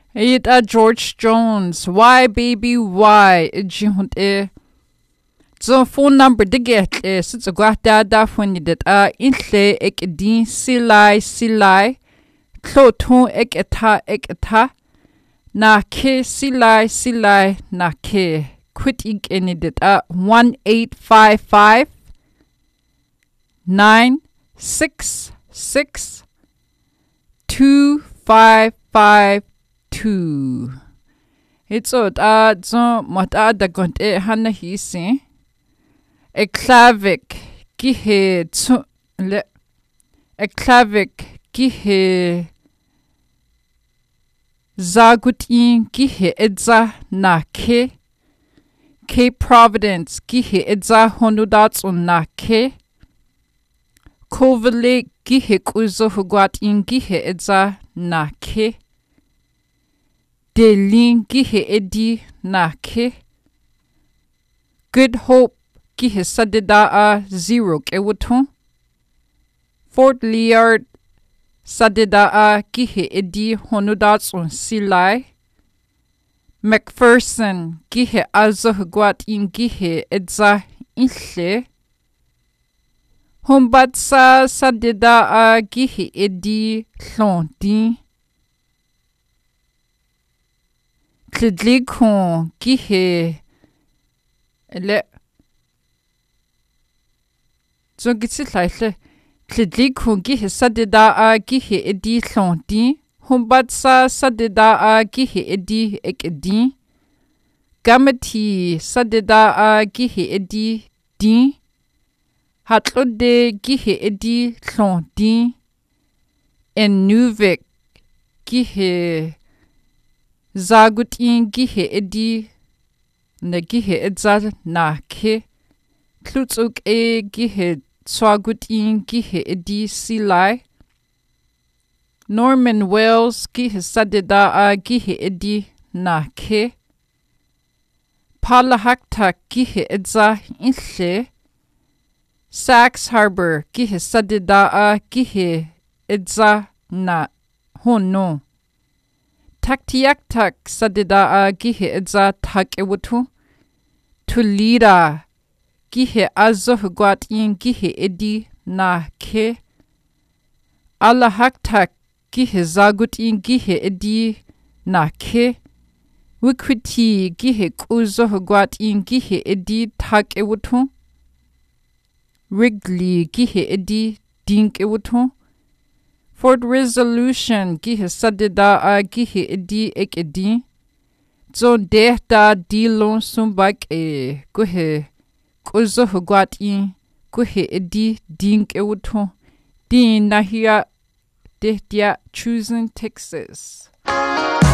It a George Jones. Why baby why? Jihund So phone number de get sits a guata da when you did intle ek din silai kloton ek eta na ke silai na ke quit ink any did 1855 966 2552. It's odd so mata da gont hana hisi Eklavik gihe le Eklavik gihe zagutin gihe edza na ke Providence gihe edza honudats un na ke Kovale gihe kuzo hugwatin gihe edza na ke Delin gihe edi na ke Good Hope Gihe sadida 0 kewuton Fort Liard sadida gihe edi honudats un silai McPherson gihe azohguat in gihe edza inhle Humbatsa sadida gihe edi hlonti Klidlikon gihe le So gitsit laile Klidlikon gihe sadida gihe edi hlonti Humbatsa sadida gihe edi ekedi Gamati sadida gihe edi di Hatlode gihe edi hlonti Enuvik gihe Zagutin gihe edi ne gihe edza na ke Klutzuk gihe Swagutin gihe edi silai Norman Wells gihe sadida gihe edi na ke Palahakta gihe edza inhle Sachs Harbor gihe sadida gihe edza na hono Taktiaktak sadida gihe edza takewutu Tulira gihe azohguat in gihe edi na ke Alahaktak gihe zagut in gihe edi na ke Wikwiti gihe kuzohguat in gihe edi takewutu Wrigley gihe edi dinkewutu Fort Resolution gihe sadida gihe edi ekedi Zon dehta dilon sumbak guhe Kuzo hugwat in guhe edi dink ewuto din nahia dehtia choosing Texas.